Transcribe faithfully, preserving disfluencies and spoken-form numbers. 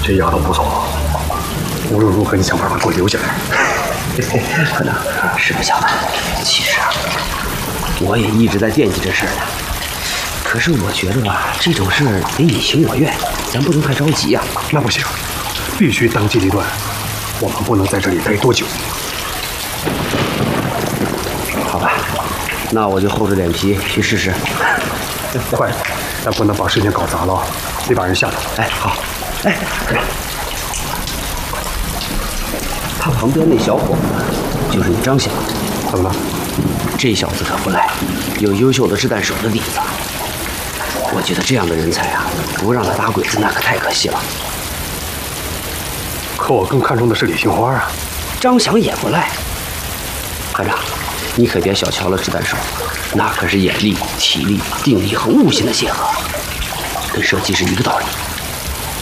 这丫头不错，无论如何，你想办法给我留下来。 科长，实不相瞒，其实啊，我也一直在惦记这事儿呢。可是我觉得吧，这种事儿得你情我愿，咱不能太着急呀。 那不行，必须当机立断，我们不能在这里待多久。 好吧，那我就厚着脸皮去试试。 快，咱不能把事情搞砸了，得把人吓到。 哎，好，哎，科长，他旁边那小伙子就是你张想。 怎么了？ 这小子可不赖，有优秀的掷弹手的底子。我觉得这样的人才啊，不让他打鬼子那可太可惜了。 可我更看重的是李杏花啊。 张翔也不赖。科长，你可别小瞧了掷弹手，那可是眼力、体力、定力和悟性的结合，跟射击是一个道理。